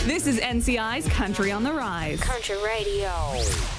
This is NCI's Country on the Rise. Country Radio.